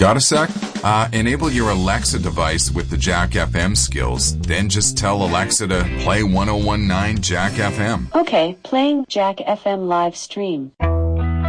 Got a sec? Enable your Alexa device with the Jack FM skills. Then just tell Alexa to play 1019 Jack FM. Okay, playing Jack FM live stream.